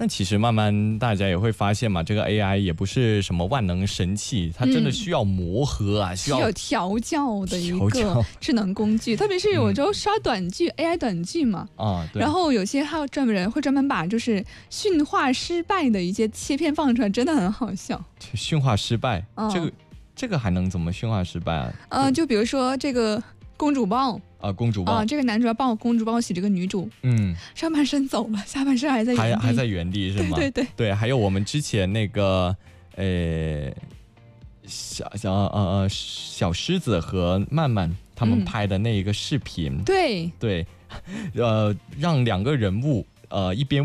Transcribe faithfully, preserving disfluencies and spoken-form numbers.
但其实慢慢大家也会发现嘛，这个 A I 也不是什么万能神器，它真的需要磨合啊， 嗯、 需要需要调教的一个智能工具。特别是有时候刷短剧、嗯、A I 短剧嘛， 啊，对。 然后有些还有专门人会专门把就是驯化失败的一些切片放出来，真的很好笑。 驯化失败， 嗯、 这个这个还能怎么驯化失败啊？ 呃，就比如说这个公主抱。 啊，公主抱啊，这个男主要抱公主抱起这个女主， 嗯， 上半身走了，下半身还在原地， 还还在原地是吗？ 对对 对, 对，还有我们之前那个，呃，小小呃呃小狮子和曼曼他们拍的那一个视频， 嗯、对对，呃，让两个人物呃一边